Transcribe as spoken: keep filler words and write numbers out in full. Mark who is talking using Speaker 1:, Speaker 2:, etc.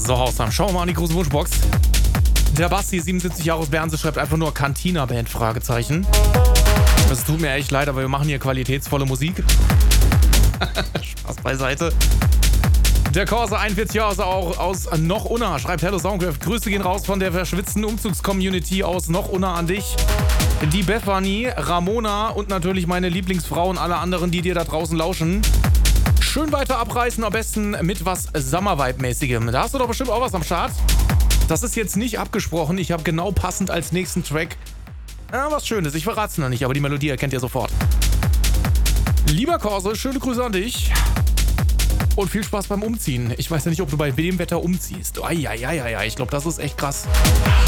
Speaker 1: So, Hausnahme. Schauen wir mal an die große Wunschbox. Der Basti, siebenundsiebzig Jahre aus Bernse, schreibt einfach nur Cantina-Band, Fragezeichen. Das tut mir echt leid, aber wir machen hier qualitätsvolle Musik. Spaß beiseite. Der Corsa, einundvierzig Jahre auch aus Noch Unna, schreibt Hello Soundcraft. Grüße gehen raus von der verschwitzten Umzugs-Community aus Noch Unna an dich. Die Bethany, Ramona und natürlich meine Lieblingsfrau und alle anderen, die dir da draußen lauschen. Schön weiter abreißen, am besten mit was Summer-Vibe-mäßigem. Da hast du doch bestimmt auch was am Start. Das ist jetzt nicht abgesprochen. Ich habe genau passend als nächsten Track ja, was Schönes. Ich verrate es noch nicht, aber die Melodie erkennt ihr sofort. Lieber Corsa, schöne Grüße an dich. Und viel Spaß beim Umziehen. Ich weiß ja nicht, ob du bei dem Wetter umziehst. Eieieiei, ich glaube, das ist echt krass.